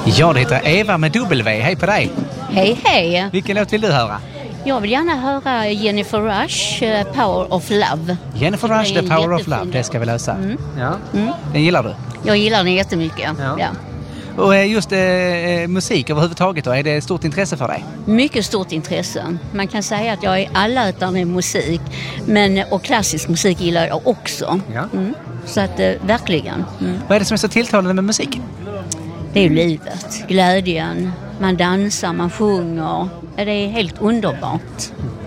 Ja, det heter Eva med W. Hej på dig. Hej, hej. Vilken låt vill du höra? Jag vill gärna höra Jennifer Rush, Power of Love. Jennifer Rush, The Power of Love, det ska vi lösa. Ja. Den gillar du? Jag gillar den jättemycket, ja. Och just musik överhuvudtaget då, är det ett stort intresse för dig? Mycket stort intresse. Man kan säga att jag är allätare i musik, och klassisk musik gillar jag också. Ja. Så att verkligen. Vad är det som är så tilltalande med musiken? Det är ju livet, glädjen, man dansar, man sjunger. Det är helt underbart.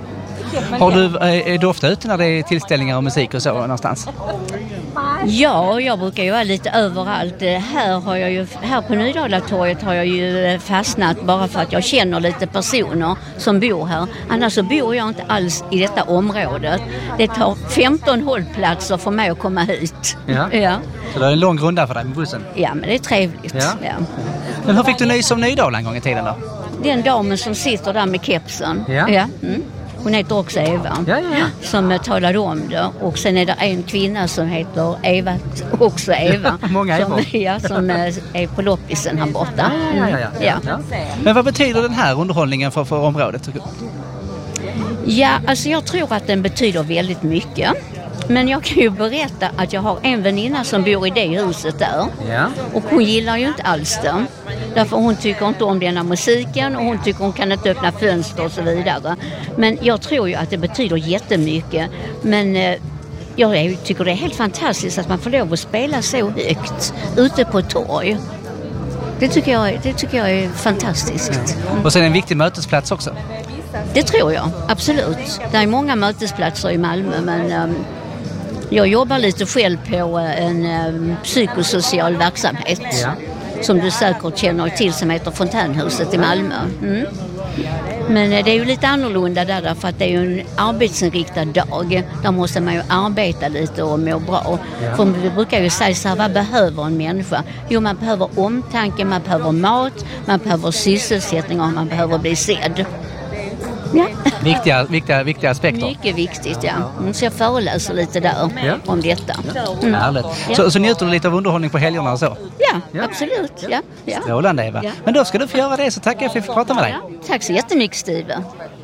Är du ofta ute när det är tillställningar och musik och så någonstans? Ja, jag brukar ju vara lite överallt. Här på Nydalatorget har jag ju fastnat bara för att jag känner lite personer som bor här. Annars så bor jag inte alls i detta området. Det tar 15 hållplatser för mig att komma hit. Ja. Så det är en lång runda för dig med bussen? Ja, men det är trevligt. Ja. Men hur fick du nys om Nydala en gång i tiden då? Den damen som sitter där med kepsen. Ja. Hon heter också Eva, som talade om det. Och sen är det en kvinna som heter Eva, också Eva. Många som är på loppisen här borta. Ja. Men vad betyder den här underhållningen för området? Ja, alltså jag tror att den betyder väldigt mycket. Men jag kan ju berätta att jag har en väninna som bor i det huset där. Ja. Och hon gillar ju inte alls det. Därför hon tycker inte om den här musiken och hon tycker hon kan inte öppna fönster och så vidare. Men jag tror ju att det betyder jättemycket. Men jag tycker det är helt fantastiskt att man får lov att spela så högt ute på torg. Det tycker jag är fantastiskt. Och sen en viktig mötesplats också. Det tror jag, absolut. Det är många mötesplatser i Malmö, men jag jobbar lite själv på en psykosocial verksamhet som du säkert känner till, som heter Fontänhuset i Malmö. Men det är ju lite annorlunda där för att det är ju en arbetsinriktad dag. Där måste man ju arbeta lite och må bra. För vi brukar ju säga så här, vad behöver en människa? Jo, man behöver omtanke, man behöver mat, man behöver sysselsättning och man behöver bli sedd. Ja. Viktiga aspekter. Mycket viktigt, ja. Så jag föreläser lite där om detta. Härligt. Så njuter du lite av underhållning på helgerna och så? Ja, absolut. Ja. Strålande, Eva. Men då ska du få göra det, så tackar jag för att jag fick prata med dig. Tack så jättemycket, Steve.